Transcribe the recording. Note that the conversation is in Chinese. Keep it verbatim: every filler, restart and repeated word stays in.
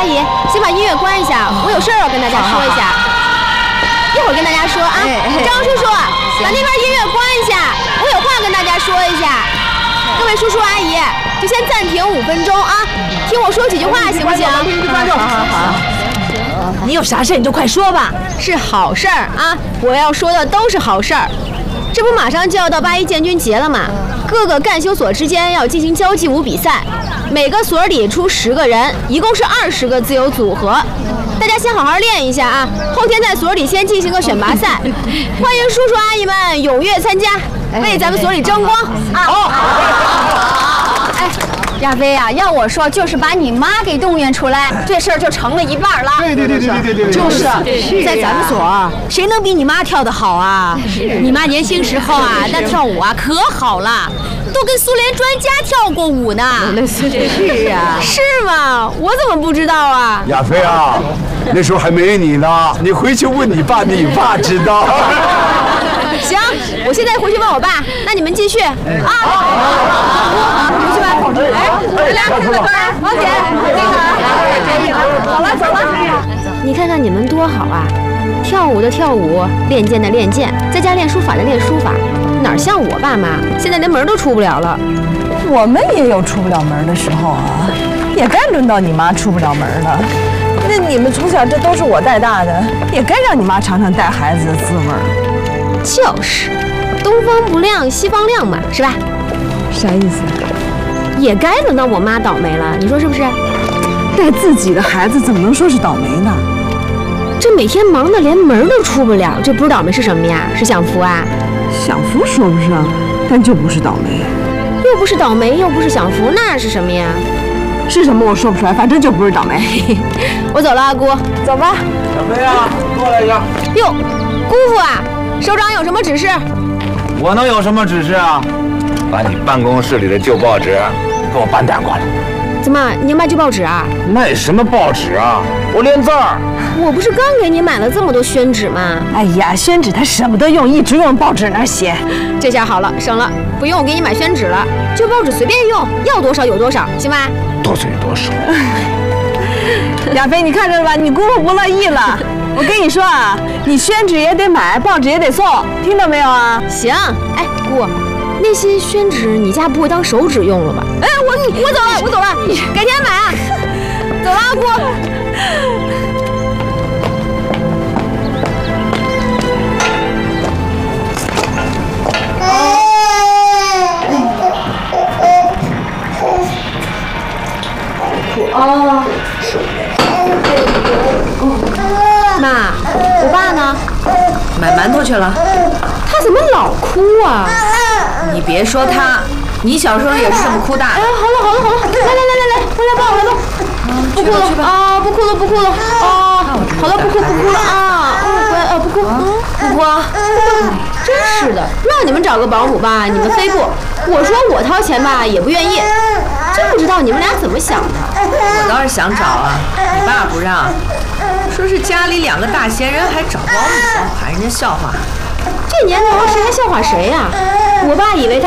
阿姨，先把音乐关一下，我有事儿要跟大家说一下。一会儿跟大家说啊。张叔叔，把那边音乐关一下，我有话跟大家说一下。各位叔叔阿姨，就先暂停五分钟啊，听我说几句话行不行？ 好好好。你有啥事你就快说吧。 是好事儿啊，我要说的都是好事儿。这不马上就要到八一建军节了嘛，各个干休所之间要进行交际舞比赛，每个所里出十个人，一共是二十个自由组合。大家先好好练一下啊，后天在所里先进行个选拔赛，欢迎叔叔阿姨们踊跃参加，为咱们所里争光啊！好， 哎。亚飞呀、啊，要我说，就是把你妈给动员出来，这事儿就成了一半了。 对对对对对对对， 就是，在咱们所，谁能比你妈跳得好啊？你妈年轻时候啊，那跳舞啊可好了，都跟苏联专家跳过舞呢。 那是是啊，是吗？我怎么不知道啊？ 亚飞啊，那时候还没你呢，你回去问你爸，你爸知道。 行，我现在回去问我爸，那你们继续啊。回去吧。哎，来，快点，王姐，这个，走了走了。你看看你们多好啊，跳舞的跳舞，练剑的练剑，在家练书法的练书法，哪像我爸妈，现在连门都出不了了。 我们也有出不了门的时候啊，也该轮到你妈出不了门了。那你们从小这都是我带大的，也该让你妈尝尝带孩子的滋味儿。 就是，东方不亮西方亮嘛，是吧？ 啥意思？ 也该轮到我妈倒霉了，你说是不是？ 带自己的孩子怎么能说是倒霉呢？ 这每天忙得连门都出不了，这不是倒霉是什么呀？是享福啊？ 享福说不上，但就不是倒霉。 又不是倒霉，又不是享福，那是什么呀？ 是什么我说不出来，反正就不是倒霉。 我走了，阿姑， 走吧。 小飞啊，过来一下。 哟，姑父啊，首长有什么指示？ 我能有什么指示啊？把你办公室里的旧报纸给我搬点过来。 怎么，你要卖旧报纸啊？ 卖什么报纸啊？我练字儿。 我不是刚给你买了这么多宣纸吗？ 哎呀，宣纸他舍不得用，一直用报纸那儿写。 这下好了，省了，不用我给你买宣纸了，旧报纸随便用，要多少有多少，行吧？ 多少有多少。 亚飞，你看着吧，你姑父不乐意了。我跟你说啊，你宣纸也得买，报纸也得送，听到没有啊？ 行，哎，姑。那些宣纸你家不会当手纸用了吧？哎，我我走了，我走了，改天买啊！走了，阿姑。哦。妈，我爸呢？ 买馒头去了。 他怎么老哭啊？ 你别说他，你小时候也是这么哭大的。 哎，好了好了好了，来来来来来，我来抱我来抱。不哭了啊，不哭了不哭了啊，好了不哭不哭了啊，乖啊不哭不哭啊，真是的，让你们找个保姆吧，你们非不。我说我掏钱吧，也不愿意，真不知道你们俩怎么想的。 我倒是想找啊，你爸不让，说是家里两个大闲人还找保姆，怕人家笑话。 这年头谁还笑话谁呀？我爸以为他。